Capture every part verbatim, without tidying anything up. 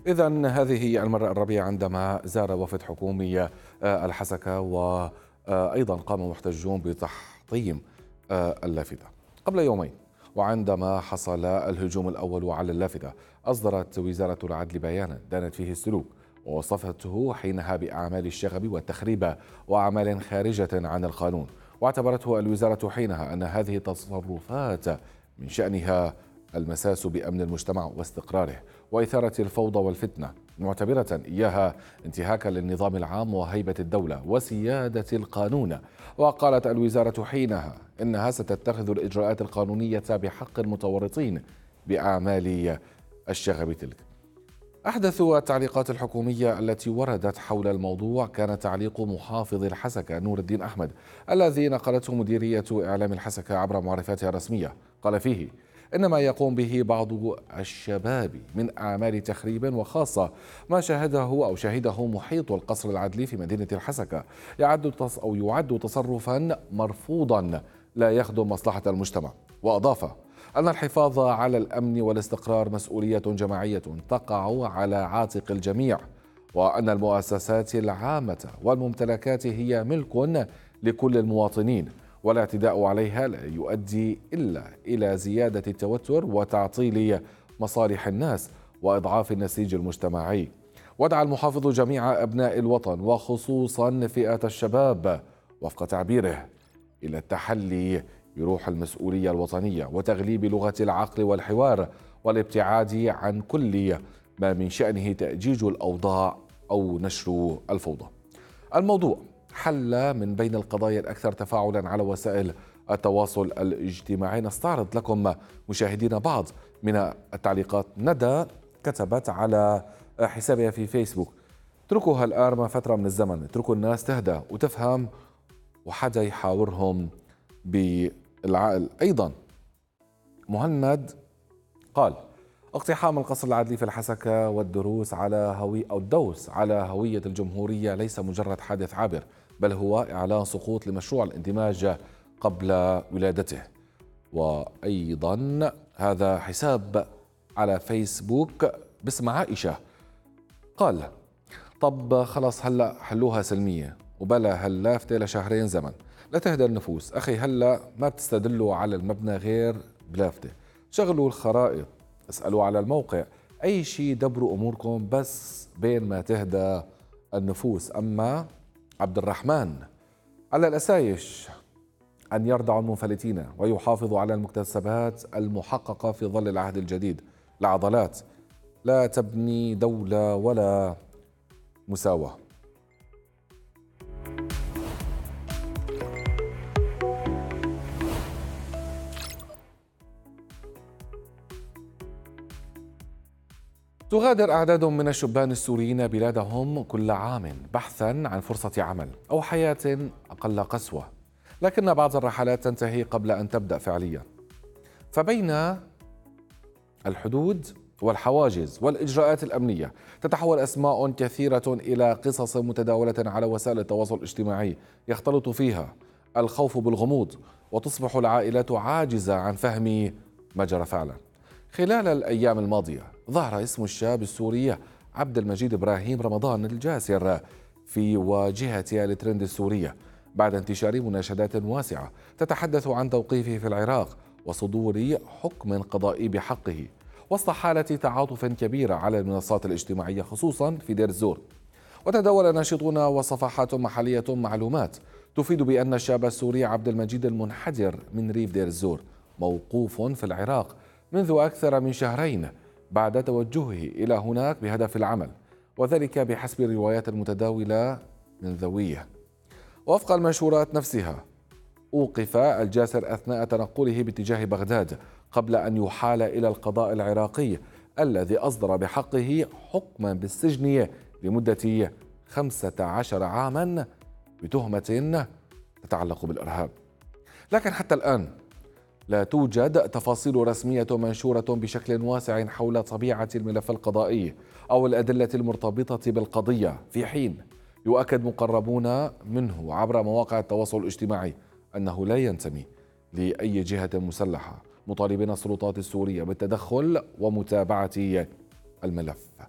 إذن هذه المرة الرابعة عندما زار وفد حكومي آه، الحسكة، وأيضا قام محتجون بتحطيم آه، اللافتة قبل يومين. وعندما حصل الهجوم الأول على اللافتة، أصدرت وزارة العدل بيانا دانت فيه السلوك، ووصفته حينها بأعمال الشغب والتخريب وأعمال خارجة عن القانون. واعتبرته الوزارة حينها أن هذه التصرفات من شأنها المساس بأمن المجتمع واستقراره وإثارة الفوضى والفتنة، معتبرة إياها انتهاكا للنظام العام وهيبة الدولة وسيادة القانون. وقالت الوزارة حينها إنها ستتخذ الإجراءات القانونية بحق المتورطين بأعمال الشغب تلك. أحدث التعليقات الحكومية التي وردت حول الموضوع كان تعليق محافظ الحسكة نور الدين أحمد، الذي نقلته مديرية إعلام الحسكة عبر معرفاتها الرسمية. قال فيه إن ما يقوم به بعض الشباب من أعمال تخريب، وخاصة ما شاهده أو شهده محيط القصر العدلي في مدينة الحسكة، يعد أو يعد تصرفا مرفوضا لا يخدم مصلحة المجتمع. وأضاف أن الحفاظ على الأمن والاستقرار مسؤولية جماعية تقع على عاتق الجميع، وأن المؤسسات العامة والممتلكات هي ملك لكل المواطنين، والاعتداء عليها لا يؤدي إلا إلى زيادة التوتر وتعطيل مصالح الناس وإضعاف النسيج المجتمعي. ودعا المحافظ جميع أبناء الوطن وخصوصا فئة الشباب وفق تعبيره إلى التحلي بروح المسؤولية الوطنية وتغليب لغة العقل والحوار، والابتعاد عن كل ما من شأنه تأجيج الأوضاع أو نشر الفوضى. الموضوع حل من بين القضايا الأكثر تفاعلا على وسائل التواصل الاجتماعي. نستعرض لكم مشاهدينا بعض من التعليقات. ندى كتبت على حسابها في فيسبوك: اتركوا هالآرمة فترة من الزمن، اتركوا الناس تهدى وتفهم وحدا يحاورهم بالعقل. أيضا مهند قال: اقتحام القصر العدلي في الحسكة والدروس على هوية أو الدوس على هوية الجمهورية ليس مجرد حادث عابر، بل هو إعلان سقوط لمشروع الاندماج قبل ولادته. وأيضا هذا حساب على فيسبوك باسم عائشة قال: طب خلص هلا حلوها سلمية وبلا هاللافتة لشهرين زمن لا تهدى النفوس. أخي هلا ما بتستدلوا على المبنى غير بلافتة، شغلوا الخرائط، اسألوا على الموقع، أي شيء دبروا أموركم بس بين ما تهدى النفوس. أما عبد الرحمن: على الأسايش أن يردعوا المنفلتين ويحافظوا على المكتسبات المحققة في ظل العهد الجديد. العضلات لا تبني دولة ولا مساواة. تغادر أعداد من الشبان السوريين بلادهم كل عام بحثا عن فرصة عمل أو حياة أقل قسوة، لكن بعض الرحلات تنتهي قبل أن تبدأ فعليا. فبين الحدود والحواجز والإجراءات الأمنية تتحول أسماء كثيرة إلى قصص متداولة على وسائل التواصل الاجتماعي يختلط فيها الخوف بالغموض، وتصبح العائلات عاجزة عن فهم ما جرى فعلا. خلال الأيام الماضية ظهر اسم الشاب السوري عبد المجيد إبراهيم رمضان الجاسر في واجهة الترند السورية بعد انتشار مناشدات واسعة تتحدث عن توقيفه في العراق وصدور حكم قضائي بحقه، وسط حالة تعاطف كبيرة على المنصات الاجتماعية خصوصا في دير الزور. وتداول ناشطون وصفحات محلية معلومات تفيد بأن الشاب السوري عبد المجيد المنحدر من ريف دير الزور موقوف في العراق منذ أكثر من شهرين بعد توجهه إلى هناك بهدف العمل، وذلك بحسب الروايات المتداولة من ذويه. وفق المنشورات نفسها أوقف الجاسر أثناء تنقله باتجاه بغداد قبل أن يحال إلى القضاء العراقي الذي أصدر بحقه حكما بالسجن لمدة خمسة عشر عاما بتهمة تتعلق بالإرهاب. لكن حتى الآن لا توجد تفاصيل رسمية منشورة بشكل واسع حول طبيعة الملف القضائي أو الأدلة المرتبطة بالقضية، في حين يؤكد مقربون منه عبر مواقع التواصل الاجتماعي أنه لا ينتمي لأي جهة مسلحة، مطالبين السلطات السورية بالتدخل ومتابعة الملف.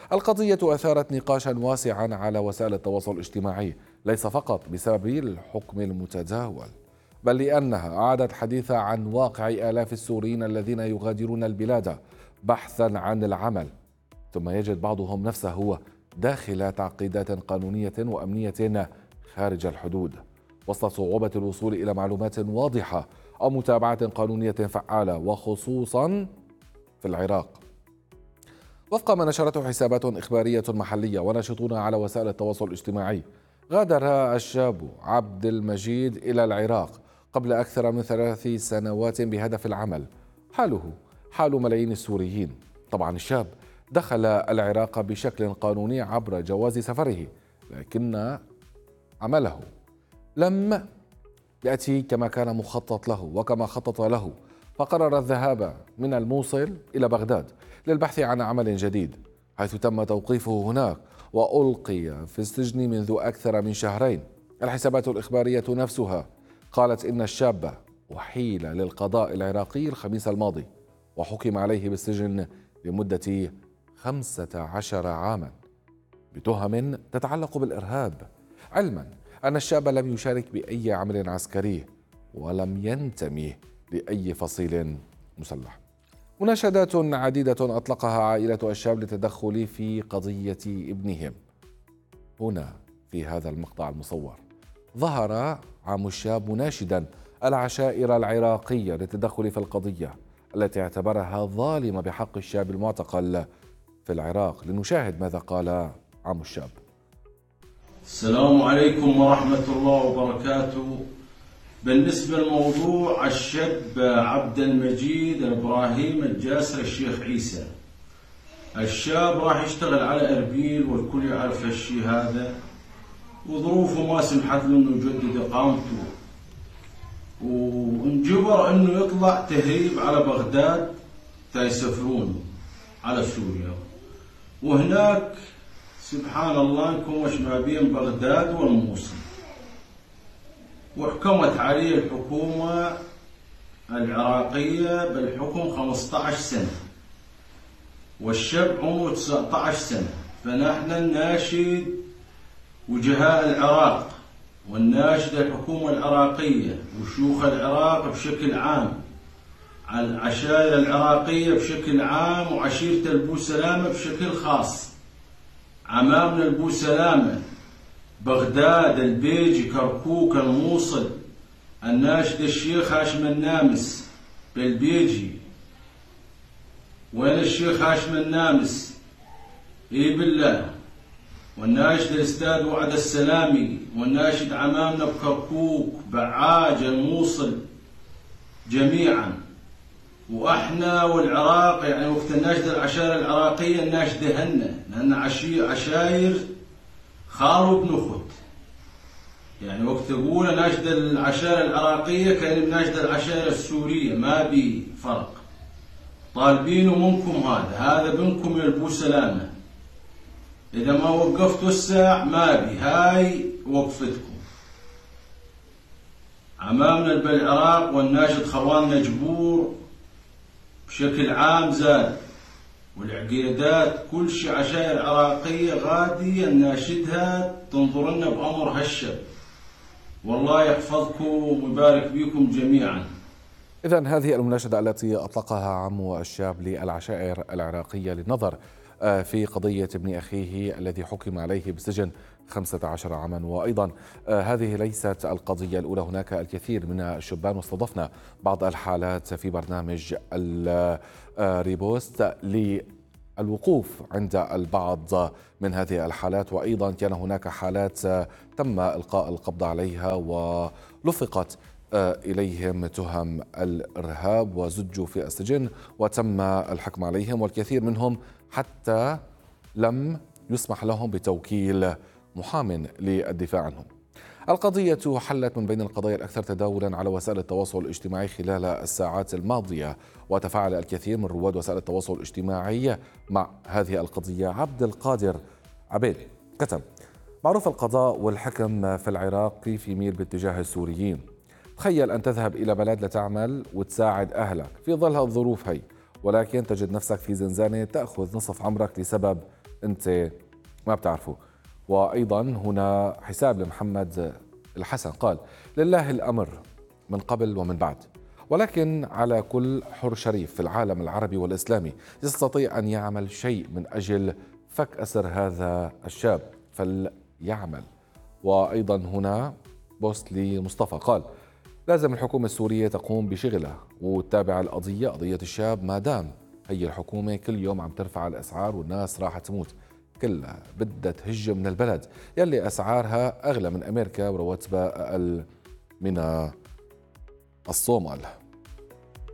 القضية أثارت نقاشا واسعا على وسائل التواصل الاجتماعي، ليس فقط بسبب الحكم المتداول، بل لأنها أعادت الحديث عن واقع آلاف السوريين الذين يغادرون البلاد بحثا عن العمل، ثم يجد بعضهم نفسه داخل تعقيدات قانونية وأمنية خارج الحدود، وسط صعوبة الوصول إلى معلومات واضحة أو متابعة قانونية فعالة، وخصوصا في العراق. وفق ما نشرته حسابات إخبارية محلية وناشطون على وسائل التواصل الاجتماعي، غادر الشاب عبد المجيد إلى العراق قبل أكثر من ثلاث سنوات بهدف العمل، حاله حال ملايين السوريين. طبعا الشاب دخل العراق بشكل قانوني عبر جواز سفره، لكن عمله لم يأتي كما كان مخطط له وكما خطط له، فقرر الذهاب من الموصل إلى بغداد للبحث عن عمل جديد، حيث تم توقيفه هناك وألقي في السجن منذ أكثر من شهرين. الحسابات الإخبارية نفسها قالت إن الشاب أحيل للقضاء العراقي الخميس الماضي وحكم عليه بالسجن لمدة خمسة عشر عاما بتهم تتعلق بالإرهاب، علما أن الشاب لم يشارك بأي عمل عسكري ولم ينتمي لأي فصيل مسلح. مناشدات عديدة أطلقها عائلة الشاب للتدخل في قضية ابنهم. هنا في هذا المقطع المصور ظهر عم الشاب مناشدا العشائر العراقية للتدخل في القضية التي اعتبرها ظالمة بحق الشاب المعتقل في العراق. لنشاهد ماذا قال عم الشاب. السلام عليكم ورحمة الله وبركاته. بالنسبة لموضوع الشاب عبد المجيد إبراهيم الجاسر الشيخ عيسى، الشاب راح يشتغل على إربيل والكل يعرف هالشي هذا، وظروفه ما سمحت له إنه يجدد إقامته، وانجبر إنه يطلع تهريب على بغداد تيسافرون على سوريا، وهناك سبحان الله انكمش ما بين بغداد والموصل، وحكمت عليه الحكومة العراقية بالحكم خمسة عشر سنة، والشاب عمره تسعة عشر سنة. فنحن نناشد وجهاء العراق والناشد الحكومة العراقية وشيوخ العراق بشكل عام، على العشائر العراقية بشكل عام وعشيرة البوسلامة بشكل خاص، عمامنا البوسلامة، بغداد، البيجي، كركوك، الموصل، الناشد الشيخ هاشم النامس بالبيجي. وين الشيخ هاشم النامس؟ اي بالله. والناشد الاستاذ وعد السلامي، والناشد عمامنا بكركوك، بعاج، الموصل جميعا. واحنا والعراق يعني وقت الناشده العشائر العراقيه الناشده هنا، لان عشاير خال وابن اخت. يعني وقت اقول ناشده العشائر العراقيه كان بناشده العشائر السوريه، ما بي فرق. طالبينه منكم هذا، هذا بنكم يا البوسلامه. اذا ما وقفتوا الساع ما بي، هاي وقفتكم. عمامنا بالعراق والناشد خواننا جبور بشكل عام زاد، والعقيدات كل شيء عشائر عراقية غادية ناشدها تنظر لنا بأمر هالشب. والله يحفظكم ويبارك بكم جميعا. إذن هذه المناشدة التي أطلقها عمو الشاب للعشائر العراقية للنظر في قضية ابن أخيه الذي حكم عليه بالسجن خمسة عشر عاما. وأيضا هذه ليست القضية الأولى، هناك الكثير من الشبان، واستضفنا بعض الحالات في برنامج الريبوست للوقوف عند البعض من هذه الحالات، وأيضا كان هناك حالات تم إلقاء القبض عليها ولفقت إليهم تهم الإرهاب وزجوا في السجن وتم الحكم عليهم، والكثير منهم حتى لم يسمح لهم بتوكيل محام للدفاع عنهم. القضية حلت من بين القضايا الأكثر تداولا على وسائل التواصل الاجتماعي خلال الساعات الماضية، وتفاعل الكثير من رواد وسائل التواصل الاجتماعي مع هذه القضية. عبد القادر عبيد كتب: معروف القضاء والحكم في العراق كيف يميل باتجاه السوريين. تخيل أن تذهب إلى بلد لتعمل وتساعد أهلك في ظل هالظروف هي، ولكن تجد نفسك في زنزانة تأخذ نصف عمرك لسبب أنت ما بتعرفه. وأيضا هنا حساب لمحمد الحسن قال: لله الأمر من قبل ومن بعد، ولكن على كل حر شريف في العالم العربي والإسلامي يستطيع أن يعمل شيء من أجل فك أسر هذا الشاب فليعمل. وأيضا هنا بوست لمصطفى قال: لازم الحكومة السورية تقوم بشغلها وتتابع القضية، قضية الشاب، ما دام هي الحكومة كل يوم عم ترفع الأسعار والناس راح تموت، كلها بدها تهج من البلد يلي أسعارها أغلى من أمريكا ورواتبها أقل من الصومال.